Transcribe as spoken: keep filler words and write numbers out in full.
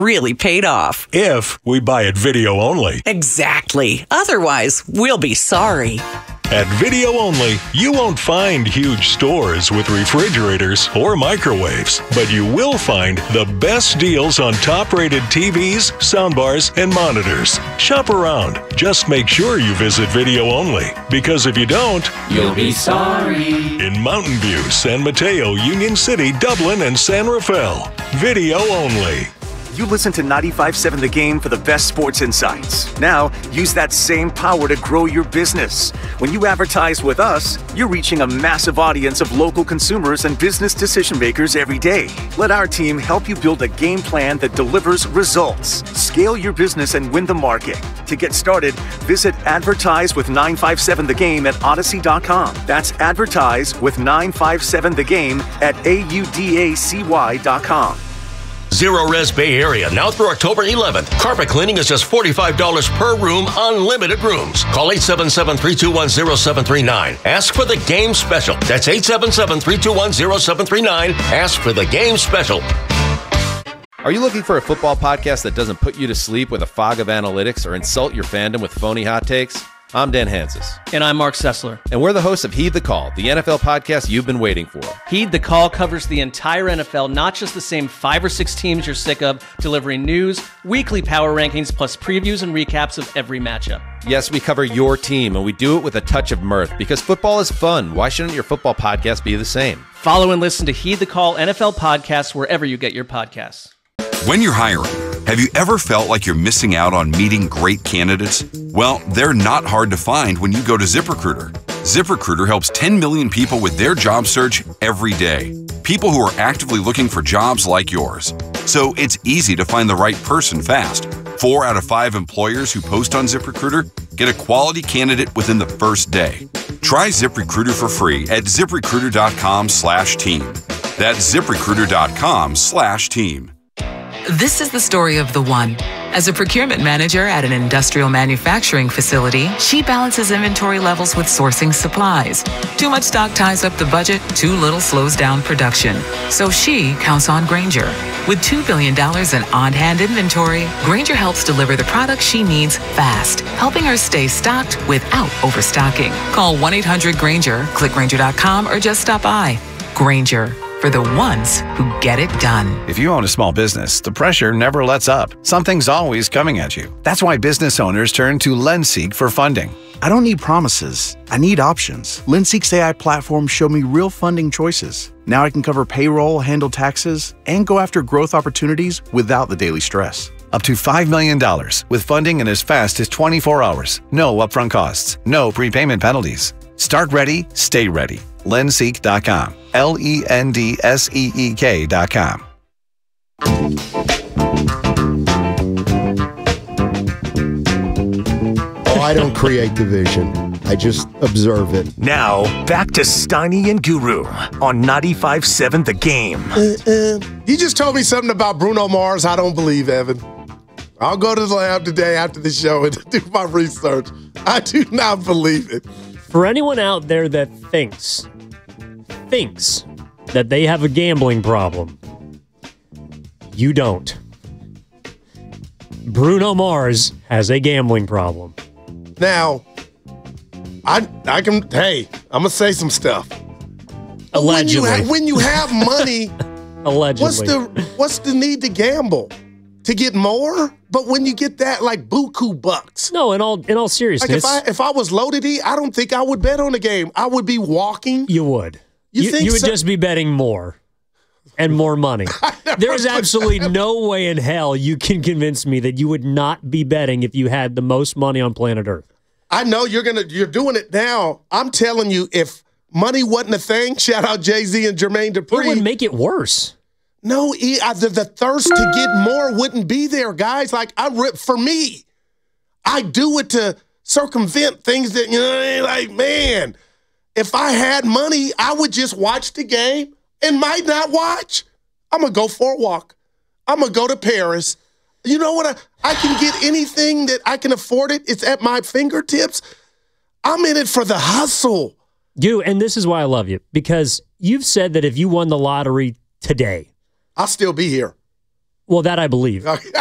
really paid off. If we buy it video only. Exactly. Otherwise, we'll be sorry. At Video Only, you won't find huge stores with refrigerators or microwaves, but you will find the best deals on top-rated T Vs, soundbars, and monitors. Shop around. Just make sure you visit Video Only, because if you don't, you'll be sorry. In Mountain View, San Mateo, Union City, Dublin, and San Rafael. Video Only. You listen to ninety-five point seven The Game for the best sports insights. Now, use that same power to grow your business. When you advertise with us, you're reaching a massive audience of local consumers and business decision makers every day. Let our team help you build a game plan that delivers results. Scale your business and win the market. To get started, visit Advertise with nine five seven The Game at Odyssey dot com. That's Advertise with nine five seven The Game at A U D A C Y dot com. Zero Res Bay Area, now through October eleventh. Carpet cleaning is just forty-five dollars per room, unlimited rooms. Call eight seven seven, three two one, zero seven three nine. Ask for the game special. That's eight seven seven, three two one, zero seven three nine. Ask for the game special. Are you looking for a football podcast that doesn't put you to sleep with a fog of analytics or insult your fandom with phony hot takes? I'm Dan Hansis. And I'm Mark Sessler. And we're the hosts of Heed the Call, the N F L podcast you've been waiting for. Heed the Call covers the entire N F L, not just the same five or six teams you're sick of, delivering news, weekly power rankings, plus previews and recaps of every matchup. Yes, we cover your team, and we do it with a touch of mirth, because football is fun. Why shouldn't your football podcast be the same? Follow and listen to Heed the Call N F L podcasts wherever you get your podcasts. When you're hiring, have you ever felt like you're missing out on meeting great candidates? Well, they're not hard to find when you go to ZipRecruiter. ZipRecruiter helps ten million people with their job search every day. People who are actively looking for jobs like yours. So it's easy to find the right person fast. Four out of five employers who post on ZipRecruiter get a quality candidate within the first day. Try ZipRecruiter for free at ZipRecruiter.com slash team. That's ZipRecruiter.com slash team. This is the story of the one. As a procurement manager at an industrial manufacturing facility, she balances inventory levels with sourcing supplies. Too much stock ties up the budget, too little slows down production. So she counts on Grainger. With two billion dollars in on-hand inventory, Grainger helps deliver the products she needs fast, helping her stay stocked without overstocking. Call one eight hundred Grainger, click Grainger dot com, or just stop by. Grainger, for the ones who get it done. If you own a small business, the pressure never lets up. Something's always coming at you. That's why business owners turn to LendSeek for funding. I don't need promises. I need options. LendSeek's A I platform showed me real funding choices. Now I can cover payroll, handle taxes, and go after growth opportunities without the daily stress. Up to five million dollars with funding in as fast as twenty-four hours. No upfront costs. No prepayment penalties. Start ready, stay ready. LendSeek dot com. L E N D S E E K dot com. Oh, I don't create division. I just observe it. Now, back to Steiny and Guru on ninety-five point seven The Game. Uh, uh, you just told me something about Bruno Mars I don't believe, Evan. I'll go to the lab today after the show and do my research. I do not believe it. For anyone out there that thinks, thinks that they have a gambling problem, you don't. Bruno Mars has a gambling problem. Now, I I can, hey, I'm going to say some stuff. Allegedly. When you, ha- when you have money, Allegedly. What's the, what's the need to gamble? To get more? But when you get that, like, buku bucks. No, in all in all seriousness. Like, if I if I was loaded, I don't think I would bet on the game. I would be walking. You would. You, you think You would so? just be betting more and more money. There's absolutely no way in hell you can convince me that you would not be betting if you had the most money on planet Earth. I know you're gonna you're doing it now. I'm telling you, if money wasn't a thing, shout out Jay-Z and Jermaine Dupri. It would make it worse. No, the, the thirst to get more wouldn't be there, guys. Like, I for me, I do it to circumvent things that, you know, like, man, if I had money, I would just watch the game and might not watch. I'm going to go for a walk. I'm going to go to Paris. You know what? I, I can get anything that I can afford it. It's at my fingertips. I'm in it for the hustle. You, and this is why I love you, because you've said that if you won the lottery today, I'll still be here. Well, that I believe.